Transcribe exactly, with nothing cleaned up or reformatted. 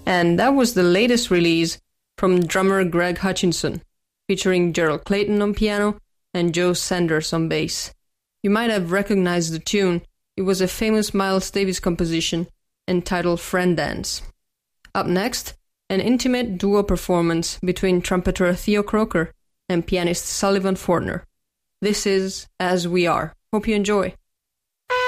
And that was the latest release from drummer Greg Hutchinson, featuring Gerald Clayton on piano and Joe Sanders on bass. You might have recognized the tune. It was a famous Miles Davis composition entitled Friend Dance. Up next, an intimate duo performance between trumpeter Theo Croker and pianist Sullivan Fortner. This is As We Are. Hope you enjoy.